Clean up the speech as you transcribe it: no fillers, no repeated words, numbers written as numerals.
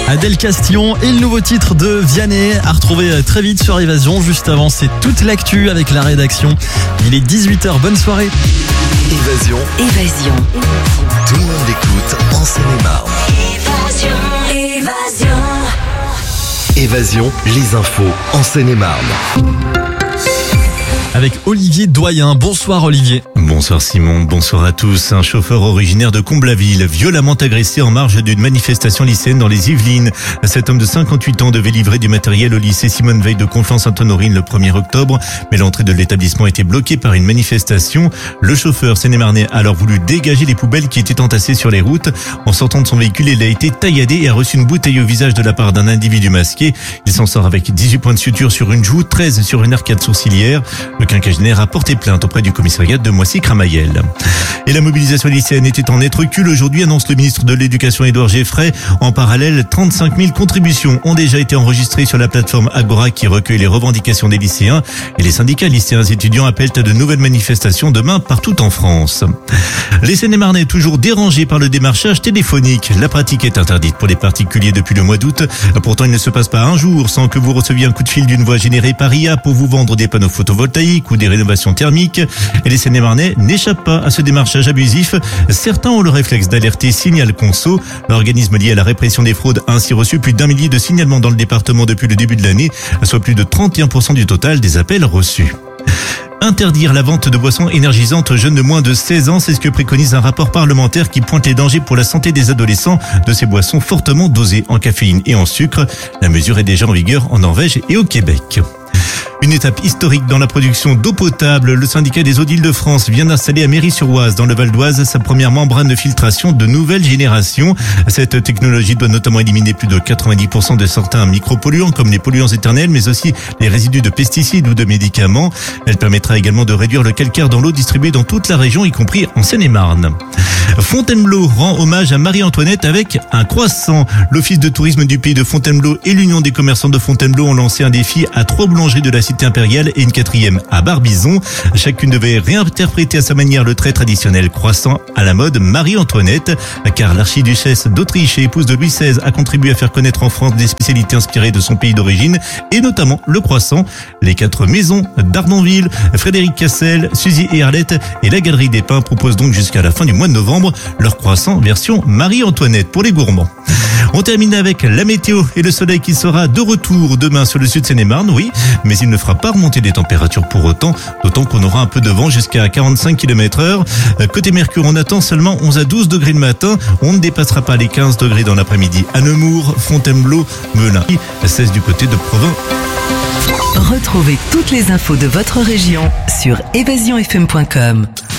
Adèle Castillon et le nouveau titre de Vianney à retrouver très vite sur Évasion. Juste avant, c'est toute l'actu avec la rédaction. Il est 18h, bonne soirée. Évasion. Tout le monde l'écoute en Seine-et-Marne. Évasion, les infos en Seine-et-Marne. Avec Olivier Doyen. Bonsoir Olivier. Bonsoir Simon, bonsoir à tous. Un chauffeur originaire de Comblaville, violemment agressé en marge d'une manifestation lycéenne dans les Yvelines. Cet homme de 58 ans devait livrer du matériel au lycée Simone Veil de Conflans-Sainte-Honorine le 1er octobre, mais l'entrée de l'établissement a été bloquée par une manifestation. Le chauffeur seine-et-marnais a alors voulu dégager les poubelles qui étaient entassées sur les routes. En sortant de son véhicule, il a été tailladé et a reçu une bouteille au visage de la part d'un individu masqué. Il s'en sort avec 18 points de suture sur une joue, 13 sur une arcade sourcilière. Le quinquagénaire a porté plainte auprès du commissariat de Moissy-Cramayel. Et la mobilisation lycéenne était en net recul. Aujourd'hui, annonce le ministre de l'Éducation Édouard Geffray. En parallèle, 35 000 contributions ont déjà été enregistrées sur la plateforme Agora qui recueille les revendications des lycéens. Et les syndicats lycéens étudiants appellent à de nouvelles manifestations demain partout en France. Les Seine-et-Marnais toujours dérangés par le démarchage téléphonique. La pratique est interdite pour les particuliers depuis le mois d'août. Pourtant, il ne se passe pas un jour sans que vous receviez un coup de fil d'une voix générée par IA pour vous vendre des panneaux photovoltaïques ou des rénovations thermiques. Et les Seine-et-Marnais n'échappent pas à ce démarchage abusif. Certains ont le réflexe d'alerter Signal Conso. L'organisme lié à la répression des fraudes a ainsi reçu plus d'1 millier de signalements dans le département depuis le début de l'année, soit plus de 31% du total des appels reçus. Interdire la vente de boissons énergisantes aux jeunes de moins de 16 ans, c'est ce que préconise un rapport parlementaire qui pointe les dangers pour la santé des adolescents de ces boissons fortement dosées en caféine et en sucre. La mesure est déjà en vigueur en Norvège et au Québec. Une étape historique dans la production d'eau potable. Le syndicat des eaux d'Île-de-France vient d'installer à Méry-sur-Oise, dans le Val d'Oise, sa première membrane de filtration de nouvelle génération. Cette technologie doit notamment éliminer plus de 90% de certains micropolluants, comme les polluants éternels, mais aussi les résidus de pesticides ou de médicaments. Elle permettra également de réduire le calcaire dans l'eau distribuée dans toute la région, y compris en Seine-et-Marne. Fontainebleau rend hommage à Marie-Antoinette avec un croissant. L'Office de tourisme du pays de Fontainebleau et l'Union des commerçants de Fontainebleau ont lancé un défi à 3 boulangeries de la cité impériale et une 4e à Barbizon. Chacune devait réinterpréter à sa manière le très traditionnel croissant à la mode Marie-Antoinette, car l'archiduchesse d'Autriche et épouse de Louis XVI a contribué à faire connaître en France des spécialités inspirées de son pays d'origine, et notamment le croissant. Les 4 maisons d'Ardonville, Frédéric Cassel, Suzy et Arlette et la Galerie des Pins proposent donc jusqu'à la fin du mois de novembre leur croissant version Marie-Antoinette pour les gourmands. On termine avec la météo et le soleil qui sera de retour demain sur le sud Seine-et-Marne, oui, mais il ne fera pas remonter les températures pour autant, d'autant qu'on aura un peu de vent jusqu'à 45 km/h. Côté Mercure, on attend seulement 11 à 12 degrés le matin, on ne dépassera pas les 15 degrés dans l'après-midi à Nemours, Fontainebleau, Melun, 16 du côté de Provins. Retrouvez toutes les infos de votre région sur évasionfm.com.